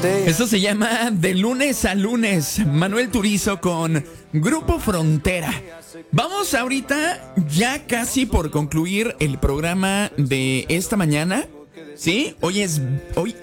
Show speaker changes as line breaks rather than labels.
Esto se llama De lunes a lunes. Manuel Turizo con Grupo Frontera. Vamos ahorita ya casi por concluir el programa de esta mañana. ¿Sí? Hoy